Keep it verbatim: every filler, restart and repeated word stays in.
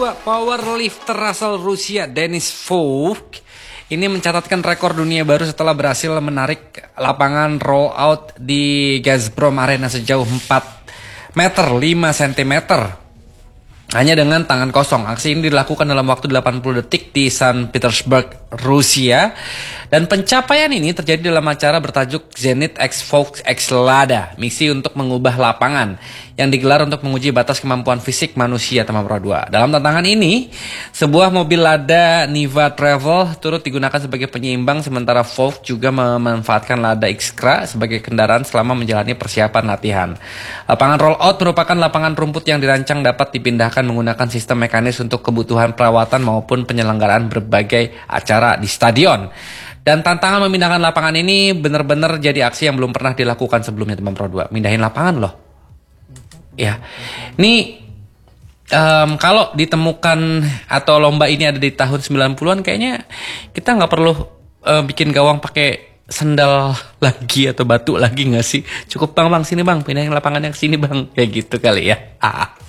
dua, powerlifter asal Rusia Denis Fouk ini mencatatkan rekor dunia baru setelah berhasil menarik lapangan roll out di Gazprom Arena sejauh empat meter lima sentimeter. Hanya dengan tangan kosong. Aksi ini dilakukan dalam waktu delapan puluh detik di Saint Petersburg, Rusia. Dan pencapaian ini terjadi dalam acara bertajuk Zenit X Fouk X Lada, misi untuk mengubah lapangan, yang digelar untuk menguji batas kemampuan fisik manusia Tema Pro dua. Dalam tantangan ini, sebuah mobil Lada Niva Travel turut digunakan sebagai penyeimbang, sementara Fouk juga memanfaatkan Lada X-Kra sebagai kendaraan selama menjalani persiapan latihan. Lapangan roll out merupakan lapangan rumput yang dirancang dapat dipindahkan menggunakan sistem mekanis untuk kebutuhan perawatan maupun penyelenggaraan berbagai acara di stadion. Dan tantangan memindahkan lapangan ini benar-benar jadi aksi yang belum pernah dilakukan sebelumnya Tema Pro dua. Mindahin lapangan loh. Ya, ini um, kalau ditemukan atau lomba ini ada di tahun sembilan puluhan, kayaknya kita nggak perlu uh, bikin gawang pakai sendal lagi atau batu lagi nggak sih? Cukup bang bang sini bang, pindahin lapangannya ke sini bang, kayak gitu kali ya. Ah.